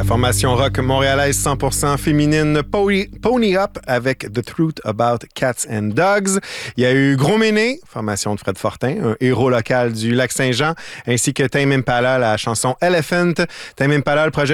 formation rock montréalaise 100% féminine Pony Up avec The Truth About Cats and Dogs. Il y a eu Gros Méné, formation de Fred Fortin, un héros local du Lac-Saint-Jean, ainsi que Tame Impala, la chanson Elephant. Tame Impala, le projet